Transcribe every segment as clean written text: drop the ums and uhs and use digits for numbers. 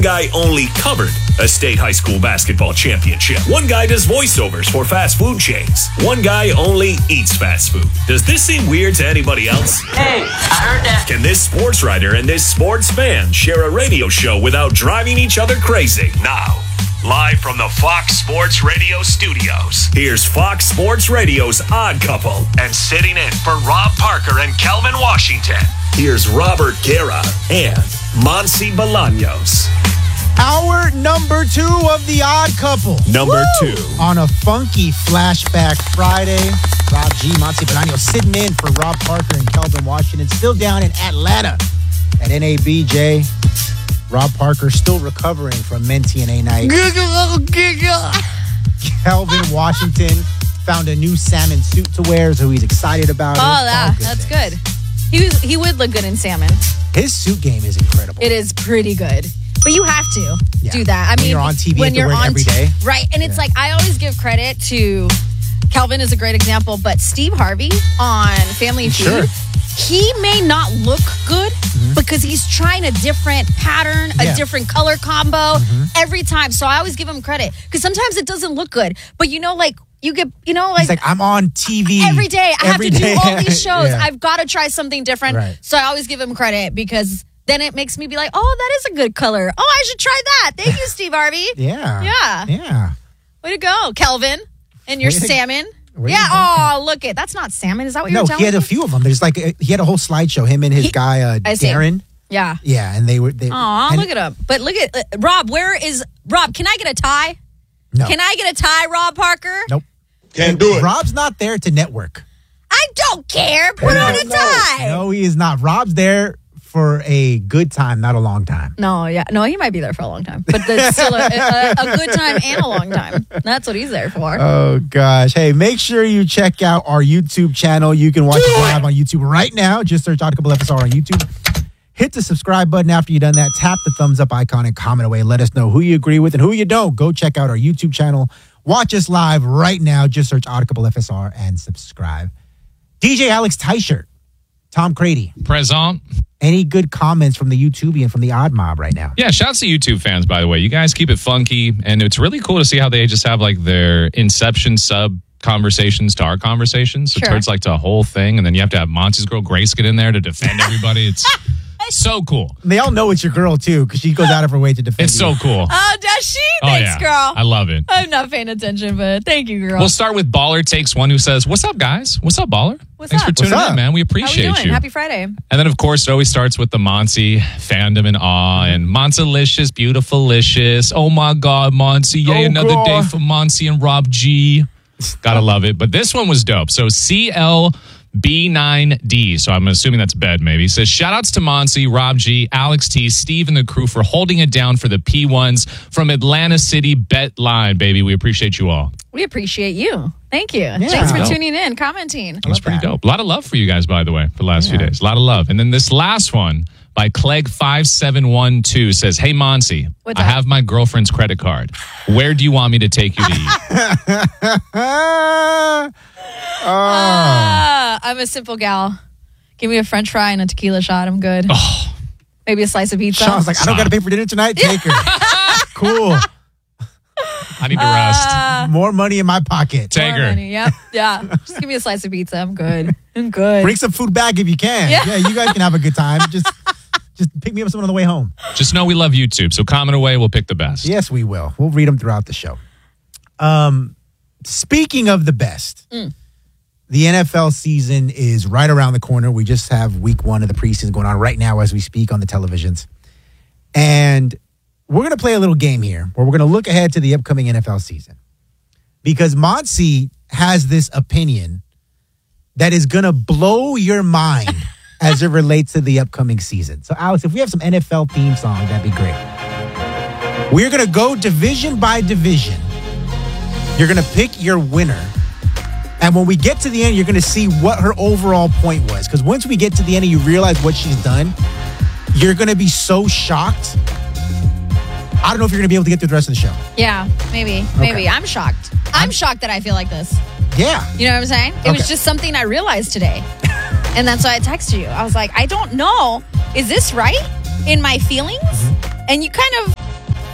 guy only covered a state high school basketball championship. One guy does voiceovers for fast food chains. One guy only eats fast food. Does this seem weird to anybody else? Hey, I heard that. Can this sports writer and this sports fan share a radio show without driving each other crazy? Now, live from the Fox Sports Radio studios, here's Fox Sports Radio's Odd Couple. And sitting in for Rob Parker and Kelvin Washington, here's Robert Guerra and Monty Bolaños. Hour number 2 of The Odd Couple. Number 2. On a funky flashback Friday, Rob G, Monty Bolaños sitting in for Rob Parker and Kelvin Washington. Still down in Atlanta at NABJ. Rob Parker still recovering from Menti and A-Night. Kelvin Washington found a new salmon suit to wear, so he's excited about it. Oh, that's good. He would look good in salmon. His suit game is incredible. It is pretty good. But you have to do that. I when mean, you're on TV, when you have to wear it every day. Right. And it's like, I always give credit to Kelvin is a great example, but Steve Harvey on Family Feud, he may not look good because he's trying a different pattern, a different color combo every time. So I always give him credit because sometimes it doesn't look good. But you get, he's like, I'm on TV every day. I have to do all these shows. Yeah. I've got to try something different. Right. So I always give him credit because then it makes me be like, oh, that is a good color. Oh, I should try that. Thank you, Steve Harvey. Yeah. Way to go, Kelvin. And your salmon. Look it. That's not salmon. Is that what you're telling me? No, he had a few of them. There's like, he had a whole slideshow, him and his guy, Darren. Yeah. Yeah, and they look at him. But look at, Rob, Rob, can I get a tie? No. Can I get a tie, Rob Parker? Nope. Can't do it. Rob's not there to network. I don't care. Put on a tie. No, he is not. Rob's there for a good time, not a long time. No, he might be there for a long time, but it's still a good time and a long time. That's what he's there for. Oh, gosh. Hey, make sure you check out our YouTube channel. You can watch it live on YouTube right now. Just search Odd Couple FSR on YouTube. Hit the subscribe button after you've done that. Tap the thumbs up icon and comment away. Let us know who you agree with and who you don't. Go check out our YouTube channel. Watch us live right now. Just search Odd Couple FSR and subscribe. DJ Alex Teichert, Tom Crady. Present. Any good comments from the YouTubian, from the Odd Mob right now? Yeah, shouts to YouTube fans, by the way. You guys keep it funky, and it's really cool to see how they just have like their Inception sub conversations to our conversations. So it turns like to a whole thing, and then you have to have Monty's girl Grace get in there to defend everybody. It's so cool. They all know it's your girl, too, because she goes out of her way to defend It's so cool. Oh, does she? Thanks, girl. I love it. I'm not paying attention, but thank you, girl. We'll start with Baller Takes One, who says, "What's up, guys? What's up, Baller? Thanks for tuning in, man. We appreciate How we doing? you. Happy Friday." And then, of course, it always starts with the Monty fandom and awe and Montalicious, beautifulicious. Oh, my God, Monty. Yay, another day for Monty and Rob G. Gotta love it. But this one was dope. So CLB9D, so I'm assuming that's bed maybe, says, shout outs to Monty, Rob G, Alex T, Steve, and the crew for holding it down for the P1s from Atlanta City Bet Line, baby. We appreciate you all. We appreciate you. Thank you. Thanks for tuning in, commenting. That was pretty dope. A lot of love for you guys, by the way, for the last few days. A lot of love. And then this last one by Clegg5712 says, hey, Monty, I have my girlfriend's credit card. Where do you want me to take you to eat? I'm a simple gal. Give me a French fry and a tequila shot. I'm good. Oh. Maybe a slice of pizza. Sean's like, I don't got to pay for dinner tonight. Take her. Cool. I need to rest. More money in my pocket. Take her. Yep. Yeah. Just give me a slice of pizza. I'm good. Bring some food back if you can. Yeah, you guys can have a good time. Just pick me up something on the way home. Just know we love YouTube, so comment away. We'll pick the best. Yes, we will. We'll read them throughout the show. Speaking of the best, the NFL season is right around the corner. We just have week 1 of the preseason going on right now as we speak on the televisions. And we're going to play a little game here where we're going to look ahead to the upcoming NFL season. Because Monty has this opinion that is going to blow your mind as it relates to the upcoming season. So, Alex, if we have some NFL theme song, that'd be great. We're going to go division by division. You're going to pick your winner. And when we get to the end, you're going to see what her overall point was. Because once we get to the end and you realize what she's done, you're going to be so shocked. I don't know if you're going to be able to get through the rest of the show. Yeah, maybe. Maybe. I'm shocked. I'm shocked that I feel like this. Yeah. You know what I'm saying? It was just something I realized today. And that's why I texted you. I was like, I don't know. Is this right in my feelings? And you kind of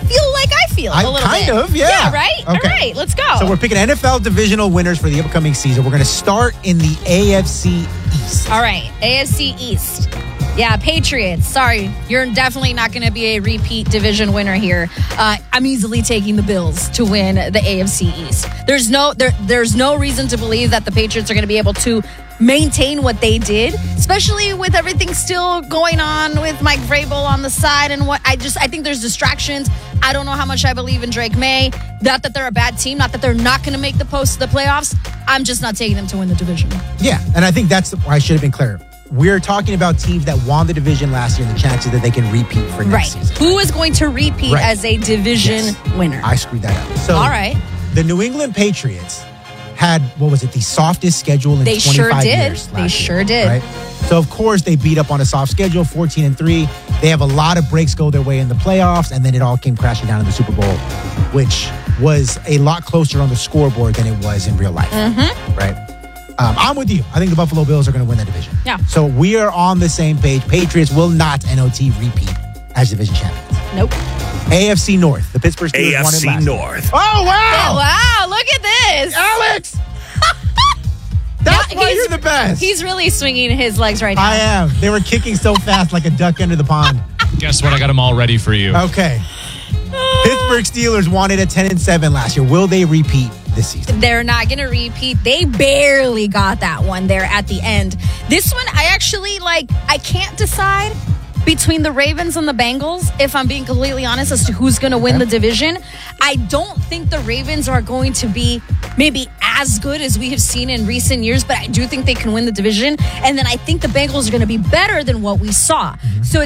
feel like I feel a little kind bit. of, yeah. Yeah, right? Okay. All right, let's go. So we're picking NFL divisional winners for the upcoming season. We're going to start in the AFC East. All right, AFC East. Yeah, Patriots. Sorry, you're definitely not going to be a repeat division winner here. I'm easily taking the Bills to win the AFC East. There's no reason to believe that the Patriots are going to be able to maintain what they did, especially with everything still going on with Mike Vrabel on the side and what I think there's distractions. I don't know how much I believe in Drake May. Not that they're a bad team, not that they're not going to make the playoffs. I'm just not taking them to win the division. Yeah, and I think that's why I should have been clear. We're talking about teams that won the division last year and the chances that they can repeat for next season. Who is going to repeat as a division winner? I screwed that up. So, all right. The New England Patriots had, the softest schedule in 25 years. They sure did. Right? So, of course, they beat up on a soft schedule, 14-3. They have a lot of breaks go their way in the playoffs, and then it all came crashing down in the Super Bowl, which was a lot closer on the scoreboard than it was in real life. Mm-hmm. Right? I'm with you. I think the Buffalo Bills are going to win that division. Yeah. So we are on the same page. Patriots will not NOT repeat as division champions. Nope. AFC North. The Pittsburgh Steelers won it last North. year. Oh, wow. Wow, look at this. Alex. That's why you're the best. He's really swinging his legs right now. I am. They were kicking so fast like a duck under the pond. Guess what? I got them all ready for you. Okay. Pittsburgh Steelers won it at 10-7 last year. Will they repeat this season? They're not going to repeat. They barely got that one there at the end. This one, I actually I can't decide between the Ravens and the Bengals, if I'm being completely honest, as to who's going to win the division. I don't think the Ravens are going to be maybe as good as we have seen in recent years, but I do think they can win the division. And then I think the Bengals are going to be better than what we saw. Mm-hmm. So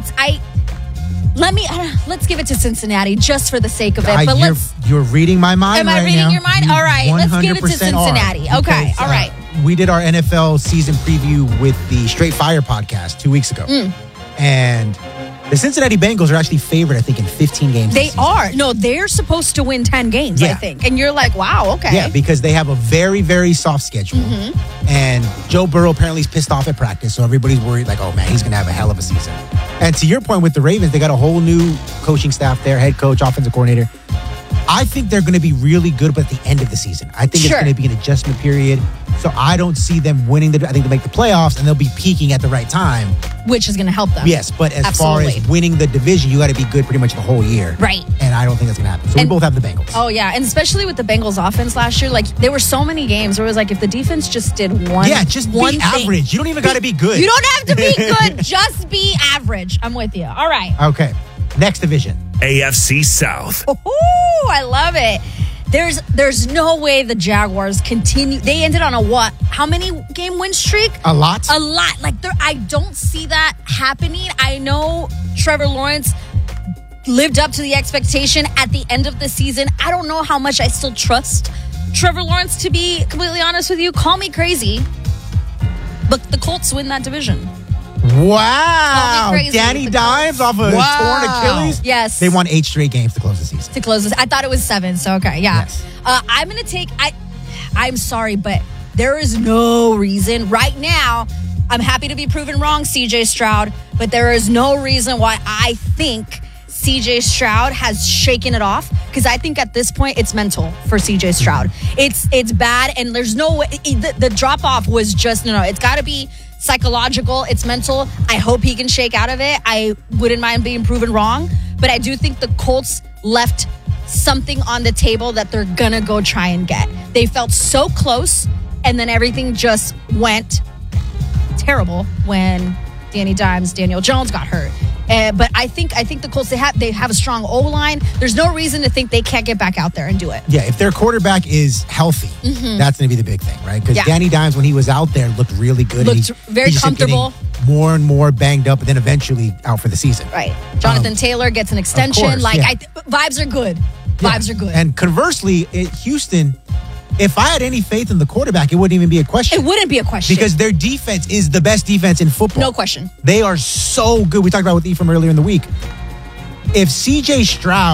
let's give it to Cincinnati just for the sake of it. But you're reading my mind. Am I reading your mind? All right, let's give it to Cincinnati. Okay, all right. We did our NFL season preview with the Straight Fire podcast 2 weeks ago. And the Cincinnati Bengals are actually favored, I think, in 15 games. They are. No, they're supposed to win 10 games, I think. And you're like, wow, okay. Yeah, because they have a very, very soft schedule. Mm-hmm. And Joe Burrow apparently is pissed off at practice, so everybody's worried, oh, man, he's going to have a hell of a season. And to your point with the Ravens, they got a whole new coaching staff there, head coach, offensive coordinator. I think they're going to be really good, but at the end of the season. I think it's going to be an adjustment period. So I don't see them winning. I think they'll make the playoffs, and they'll be peaking at the right time. Which is going to help them. Yes, but as far as winning the division, you got to be good pretty much the whole year. Right. And I don't think that's going to happen. So we both have the Bengals. Oh, yeah. And especially with the Bengals offense last year, there were so many games where it was if the defense just did one be average. You don't even got to be good. You don't have to be good. Just be average. I'm with you. All right. Okay. Next division. AFC South. Oh, I love it. There's no way the Jaguars continue. They ended on how many game win streak? A lot. I don't see that happening. I know Trevor Lawrence lived up to the expectation at the end of the season. I don't know how much I still trust Trevor Lawrence, to be completely honest with you. Call me crazy, but the Colts win that division. Wow. Danny Dimes off of torn Achilles? Yes. They won 8 straight games to close the season. I thought it was 7, so okay, yeah. Yes. I'm going to take, I'm sorry, but there is no reason right now. I'm happy to be proven wrong, CJ Stroud, but there is no reason why I think CJ Stroud has shaken it off, because I think at this point it's mental for CJ Stroud. It's bad, and there's no way. The drop off was just, it's got to be psychological, it's mental. I hope he can shake out of it. I wouldn't mind being proven wrong, but I do think the Colts left something on the table that they're gonna go try and get. They felt so close, and then everything just went terrible when Daniel Jones got hurt. But I think the Colts, they have a strong O-line. There's no reason to think they can't get back out there and do it. Yeah, if their quarterback is healthy, that's going to be the big thing, right? Because Danny Dimes, when he was out there, looked really good. Looked very comfortable. More and more banged up, and then eventually out for the season. Right. Jonathan Taylor gets an extension. Vibes are good. Vibes are good. And conversely, Houston, if I had any faith in the quarterback, it wouldn't even be a question. It wouldn't be a question. Because their defense is the best defense in football. No question. They are so good. We talked about with Ephraim earlier in the week. If CJ Stroud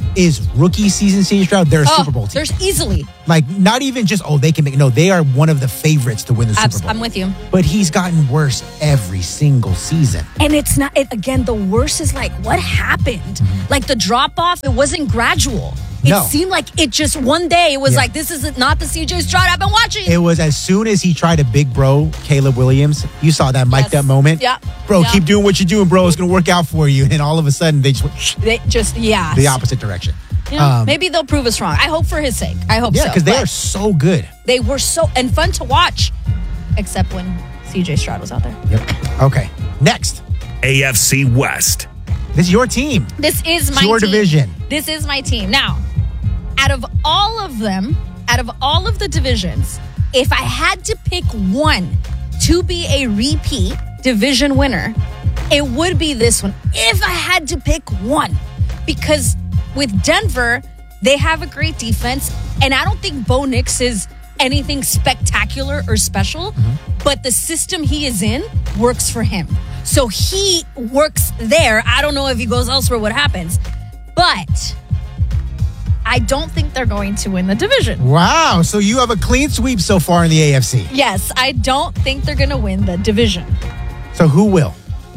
is rookie season CJ Stroud. They're a Super Bowl team. There's easily. Like, not even just, they can make it. No, they are one of the favorites to win the Super Bowl. I'm with you. But he's gotten worse every single season. And it's not, again, the worst is like, what happened? Mm-hmm. Like the drop off, it wasn't gradual. It seemed like it just one day, it was like, this is not the CJ Stroud I've been watching. It was as soon as he tried to big bro Caleb Williams. You saw that mic'd up moment. Yeah. Bro, keep doing what you're doing, bro. It's going to work out for you. And all of a sudden, they just the opposite direction. Yeah, maybe they'll prove us wrong. I hope for his sake. I hope so. Yeah, because they are so good. They were and fun to watch, except when CJ Stroud was out there. Yep. Okay. Next. AFC West. This is your team. This is my your team. Division. This is my team. Now, out of all of the divisions, if I had to pick one to be a repeat division winner, it would be this one. If I had to pick one, because with Denver, they have a great defense, and I don't think Bo Nix is anything spectacular or special, but the system he is in works for him. So he works there. I don't know if he goes elsewhere what happens, but I don't think they're going to win the division. Wow. So you have a clean sweep so far in the AFC. Yes, I don't think they're going to win the division. So who will?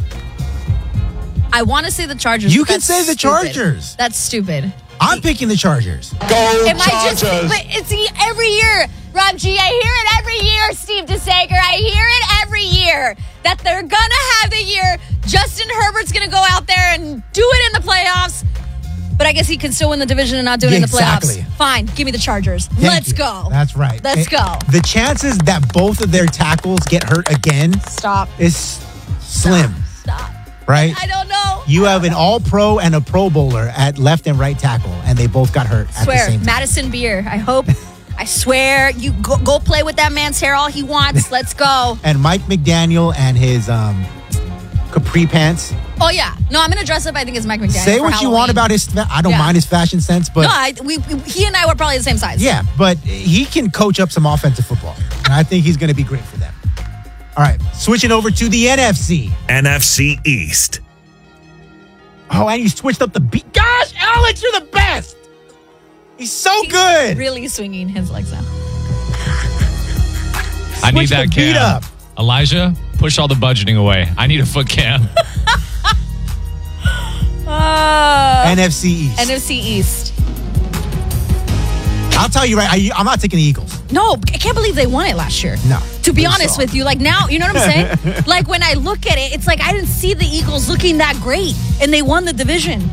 I want to say the Chargers. You can say the Chargers. That's stupid. I'm picking the Chargers. Am I just? But it's every year, Rob G. I hear it every year, Steve DeSager. I hear it every year that they're gonna have the year. Justin Herbert's gonna go out there and do it in the playoffs. But I guess he can still win the division and not do it in the playoffs. Fine, give me the Chargers. Let's go. That's right. Let's go. The chances that both of their tackles get hurt again is slim. Stop. Right? I don't know. You have an all-pro and a Pro Bowler at left and right tackle, and they both got hurt at the same time. Madison Beer. I swear, you go play with that man's hair all he wants. Let's go. And Mike McDaniel and his capri pants. Oh, yeah. No, I'm going to dress up, I think, as Mike McDaniel. Say what you want about his... I don't mind his fashion sense, but... No, he and I were probably the same size. Yeah, but he can coach up some offensive football. And I think he's going to be great for them. All right, switching over to the NFC. NFC East. Oh, and you switched up the beat. Gosh, Alex, you're the best. He's so good. Really swinging his legs now. I need that beat cam. up. Elijah, push all the budgeting away. I need a foot cam. NFC East. NFC East. I'll tell you right, I'm not taking the Eagles. No, I can't believe they won it last year. No. To be honest with you, like now, you know what I'm saying? Like when I look at it, it's like I didn't see the Eagles looking that great, and they won the division.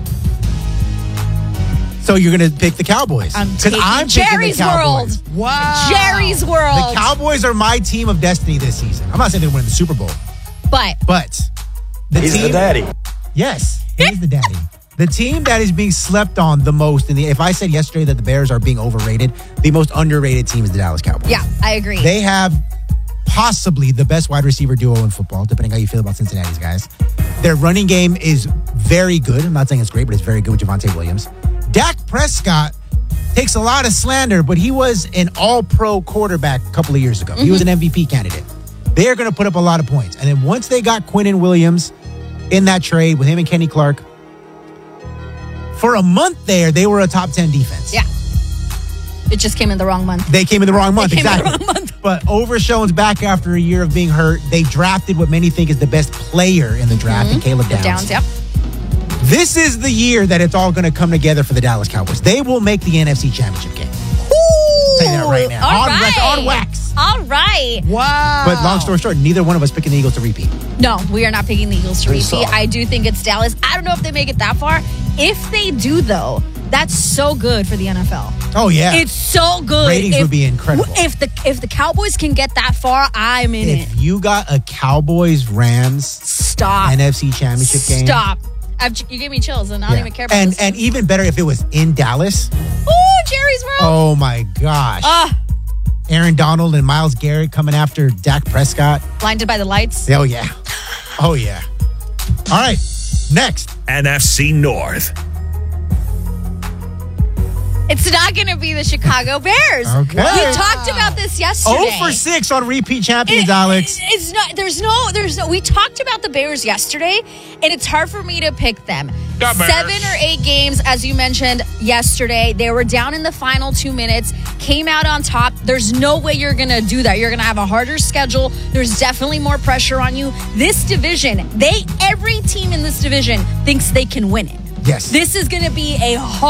So you're going to pick the Cowboys? I'm picking Jerry's World. Wow. Jerry's World. The Cowboys are my team of destiny this season. I'm not saying they're winning the Super Bowl. But he's the daddy. Yes, he's the daddy. The team that is being slept on the most, if I said yesterday that the Bears are being overrated, the most underrated team is the Dallas Cowboys. Yeah, I agree. They have possibly the best wide receiver duo in football, depending how you feel about Cincinnati's guys. Their running game is very good. I'm not saying it's great, but it's very good with Javonte Williams. Dak Prescott takes a lot of slander, but he was an all-pro quarterback a couple of years ago. He was an MVP candidate. They're going to put up a lot of points. And then once they got Quinnen Williams in that trade with him and Kenny Clark, for a month there, they were a top 10 defense. Yeah. It just came in the wrong month. They came in the wrong month, exactly. In the wrong month. But Overshown's back after a year of being hurt. They drafted what many think is the best player in the draft, and Caleb Downs. Yep. This is the year that it's all going to come together for the Dallas Cowboys. They will make the NFC Championship game. Say that right now. On wax. All right. Wow. But long story short, neither one of us picking the Eagles to repeat. No, we are not picking the Eagles to repeat. I do think it's Dallas. I don't know if they make it that far. If they do, though, that's so good for the NFL. Oh, yeah. It's so good. Ratings would be incredible. If the Cowboys can get that far, I'm in it. If you got a Cowboys-Rams NFC Championship game. Stop. You gave me chills, and I don't even care about And even better if it was in Dallas. Ooh, Jerry's World. Oh, my gosh. Aaron Donald and Myles Garrett coming after Dak Prescott. Blinded by the lights. Oh, yeah. Oh, yeah. All right. Next. NFC North. It's not going to be the Chicago Bears. Okay. We talked about this yesterday. 0 for 6 on repeat champions, Alex. It's not. There's no. We talked about the Bears yesterday, and it's hard for me to pick them. The Bears. 7 or 8 games, as you mentioned yesterday. They were down in the final 2 minutes, came out on top. There's no way you're going to do that. You're going to have a harder schedule. There's definitely more pressure on you. This division, every team in this division thinks they can win it. Yes. This is going to be a hard